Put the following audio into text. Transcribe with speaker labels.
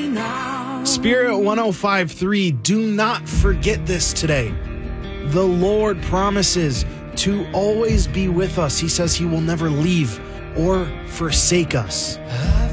Speaker 1: Spirit 105.3, do not forget this today. The Lord promises to always be with us. He says he will never leave or forsake us.